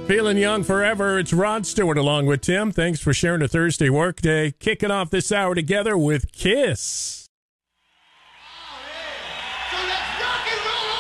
Feeling young forever. It's Rod Stewart along with Tim. Thanks for sharing a Thursday workday. Kicking off this hour together with Kiss. So let's rock and roll